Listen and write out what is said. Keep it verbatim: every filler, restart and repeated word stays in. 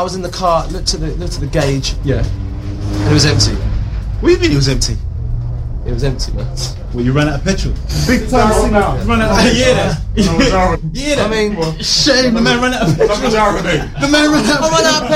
I was in the car, looked at the looked at the gauge, Yeah. and it was empty. What do you mean it was empty? It was empty, man. Well, you ran out of petrol. Big time singer. Run out of petrol. Yeah, that. Yeah, I that. mean, Shame, the man ran out of petrol. That's what I would do. The man ran out of I ran out of